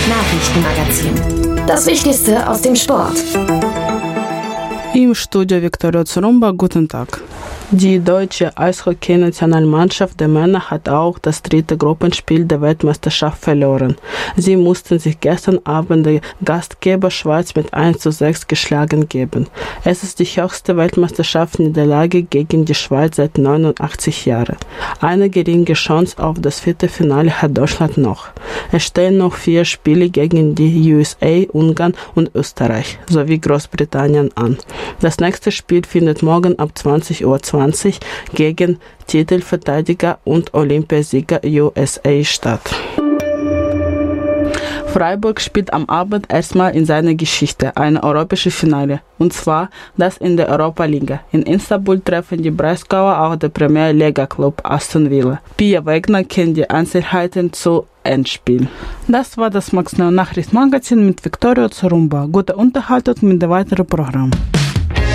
Nachrichtenmagazin. Das Wichtigste aus dem Sport. Im Studio Viktoria Zarumba, guten Tag. Die deutsche Eishockey-Nationalmannschaft der Männer hat auch das 3. Gruppenspiel der Weltmeisterschaft verloren. Sie mussten sich gestern Abend der Gastgeber Schweiz mit 1:6 geschlagen geben. Es ist die höchste Weltmeisterschaftsniederlage gegen die Schweiz seit 89 Jahren. Eine geringe Chance auf das Viertelfinale hat Deutschland noch. Es stehen noch 4 Spiele gegen die USA, Ungarn und Österreich sowie Großbritannien an. Das nächste Spiel findet morgen ab 20:20 Uhr gegen Titelverteidiger und Olympiasieger USA statt. Freiburg spielt am Abend erstmal in seiner Geschichte ein europäisches Finale, und zwar das in der Europa-Liga. In Istanbul treffen die Breisgauer auch der Premier-Liga-Club Aston Villa. Pia Wegner kennt die Einzelheiten zu Endspiel. Das war das Maximum Nachrichtenmagazin mit Viktoria Zarumba. Gute Unterhaltung mit dem weiteren Programm.